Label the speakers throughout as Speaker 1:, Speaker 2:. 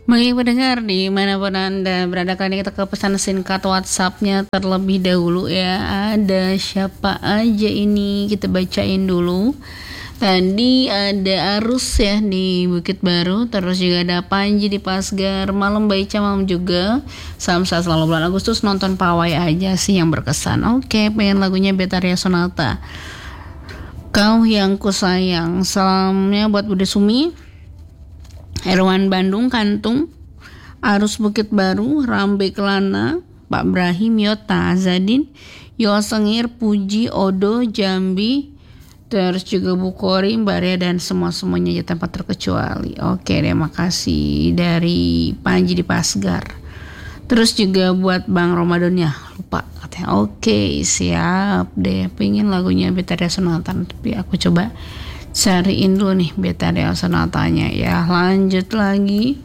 Speaker 1: Bagi pendengar dimanapun Anda berada, kali ini kita ke pesan singkat WhatsApp-nya terlebih dahulu ya. Ada siapa aja ini, kita bacain dulu. Tadi ada Arus ya di Bukit Baru, terus juga ada Panji di Pasgar, malam Baica malam juga. Salam sehat selalu bulan Agustus, nonton pawai aja sih yang berkesan. Oke, pengen lagunya Betharia Sonata, Kau Yang Kusayang. Salamnya buat Bude Sumi, Erwan Bandung Kantung, Arus Bukit Baru, Rambe Kelana, Pak Brahim, Yota Azadin, Yosengir, Puji, Odo, Jambi, terus juga Bukori, Mbak Ria, dan semuanya ya tanpa terkecuali. Oke, terima kasih dari Panji di Pasgar. Terus juga buat Bang Ramadan ya, lupa katanya. Oke, siap deh. Pengen lagunya Betharia Sonata, tapi aku coba cariin dulu nih Betharia Sonatanya ya. Lanjut lagi.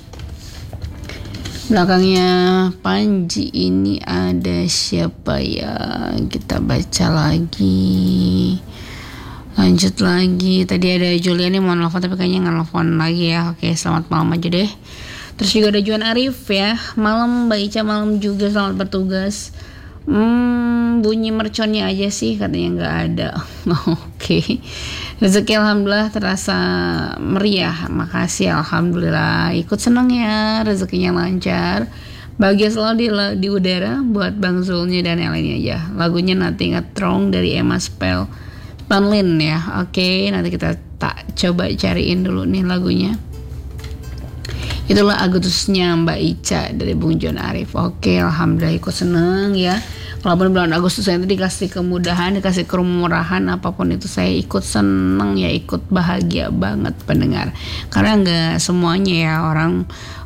Speaker 1: Belakangnya Panji ini ada siapa ya? Kita baca lagi. Lanjut lagi. Tadi ada Julian nih mau nelfon tapi kayaknya nggak nelfon lagi ya. Oke, selamat malam aja deh. Terus juga ada Juan Arif ya. Malam Mbak Ica, malam juga, selamat bertugas. Bunyi merconnya aja sih katanya nggak ada. Oke. Rezeki alhamdulillah terasa meriah. Makasih alhamdulillah. Ikut senang ya, rezekinya lancar. Bahagia selalu di udara buat Bang Zulnya dan yang lainnya aja. Lagunya Nothing At Wrong dari Emma Spanlin ya. Oke, nanti kita coba cariin dulu nih lagunya. Itulah Agustusnya Mbak Ica dari Bung John Arif. Oke, alhamdulillah ikut seneng ya. Walaupun bulan Agustus saya itu dikasih kemudahan, dikasih kemurahan, apapun itu saya ikut seneng ya, ikut bahagia banget pendengar. Karena nggak semuanya ya orang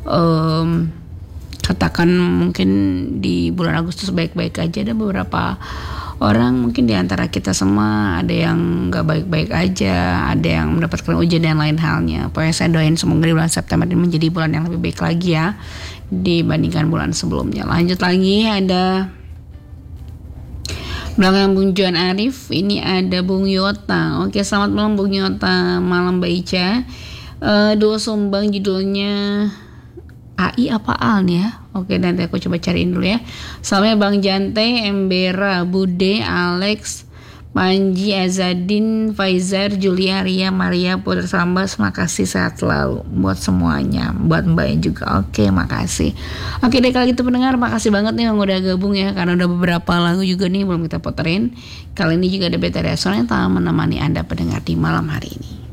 Speaker 1: katakan mungkin di bulan Agustus baik-baik aja. Ada beberapa orang mungkin di antara kita semua ada yang gak baik-baik aja, ada yang mendapatkan ujian dan lain halnya. Pokoknya saya doain semoga di bulan September ini menjadi bulan yang lebih baik lagi ya dibandingkan bulan sebelumnya. Lanjut lagi, ada belakang Bung John Arif, ini ada Bung Yota. Oke, selamat malam Bung Yota, malam Mbak Ica. Dua sumbang judulnya AI apa Al nih ya. Oke, nanti aku coba cariin dulu ya. Salamnya Bang Jante, Embera, Bude, Alex, Panji, Azadin, Faizar, Julia, Ria, Maria, Putri Sambas. Makasih, sehat selalu buat semuanya, buat Mbaknya juga. Oke, makasih. Oke deh kalau gitu pendengar, makasih banget nih yang udah gabung ya, karena udah beberapa lagu juga nih belum kita puterin. Kali ini juga ada Betharia Sonata menemani Anda pendengar di malam hari ini.